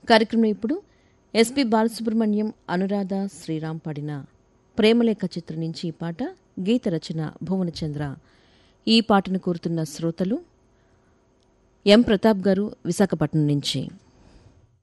కార్యక్రమం ఇప్పుడు ఎస్పి బాలసుబ్రహ్మణ్యం, అనురాధ శ్రీరామ్ పాడిన ప్రేమలేఖ చిత్రం నుంచి ఈ పాట. గీత రచన భువనచంద్ర. ఈ పాటను కోరుతున్న శ్రోతలు ఎం ప్రతాప్ గారు, విశాఖపట్నం నుంచి.